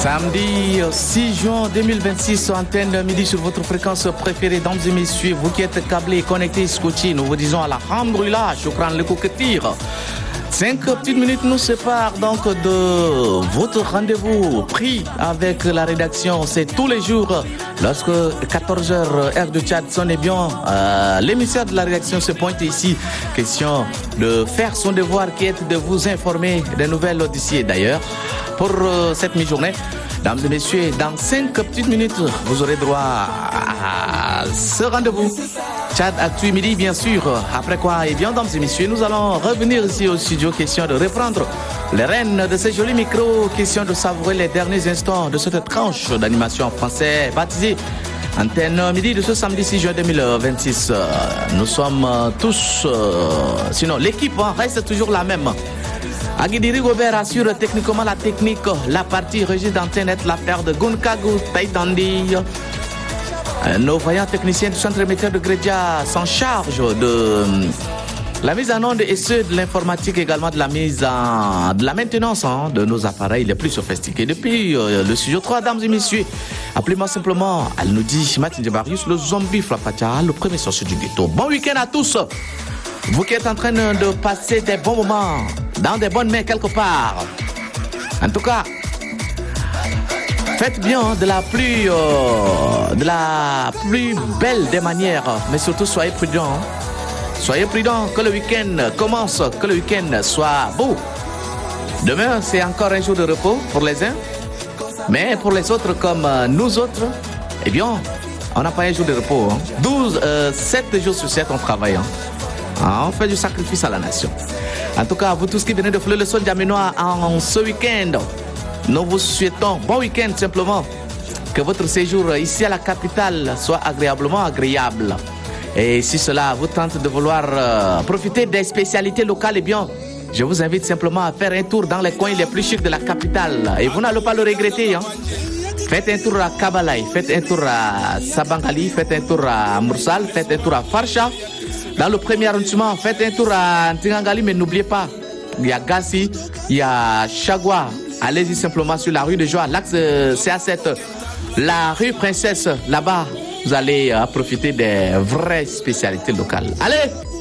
Samedi 6 juin 2026, antenne midi sur votre fréquence préférée, dames et messieurs, vous qui êtes câblés, connectés, scotchés, nous vous disons alhamdoulilah, shukran le kouketir. 5 petites minutes nous séparent donc de votre rendez-vous pris avec la rédaction. C'est tous les jours, lorsque 14h, heure de Tchad sonne, et bien, l'émissaire de la rédaction se pointe ici. Question de faire son devoir qui est de vous informer des nouvelles d'ici. D'ailleurs, pour cette mi-journée, mesdames et messieurs, dans 5 petites minutes, vous aurez droit à ce rendez-vous. Tchad Actu Midi, bien sûr. Après quoi, et bien, mesdames et messieurs, nous allons revenir ici au studio. Question de reprendre les rênes de ces jolis micros. Question de savourer les derniers instants de cette tranche d'animation en français baptisée Antenne Midi de ce samedi 6 juin 2026. Nous sommes tous... sinon, l'équipe reste toujours la même. Aguidiri Gobert assure techniquement la technique. La partie régie d'antenne est l'affaire de Gunkagu Taitandi. Nos voyants techniciens du centre émetteur de Grédia s'en chargent de la mise en onde et ceux de l'informatique, également de la maintenance de nos appareils les plus sophistiqués. Depuis le studio 3, dames et messieurs, appelez-moi simplement, elle nous dit Martin Jabarius, le zombie Flapata, le premier sorcier du ghetto. Bon week-end à tous. Vous qui êtes en train de passer des bons moments dans des bonnes mains quelque part. En tout cas, faites bien de la plus belle des manières, mais surtout soyez prudents. Soyez prudents, que le week-end commence, que le week-end soit beau. Demain, c'est encore un jour de repos pour les uns, mais pour les autres comme nous autres, eh bien, on n'a pas un jour de repos. 7 jours sur 7, on travaille. On fait du sacrifice à la nation. En tout cas, vous tous qui venez de fouler le son d'Aminois en ce week-end, nous vous souhaitons bon week-end simplement. Que votre séjour ici à la capitale soit agréablement agréable. Et si cela vous tente de vouloir profiter des spécialités locales, eh bien, je vous invite simplement à faire un tour dans les coins les plus chics de la capitale. Et vous n'allez pas le regretter. Faites un tour à Kabalaï, faites un tour à Sabangali, faites un tour à Mursal, faites un tour à Farsha. Dans le premier arrondissement, faites un tour à Ntingangali, mais n'oubliez pas, il y a Gassi, il y a Chagua. Allez-y simplement sur la rue de Joie, l'axe CA7, la rue Princesse, là-bas, vous allez profiter des vraies spécialités locales. Allez!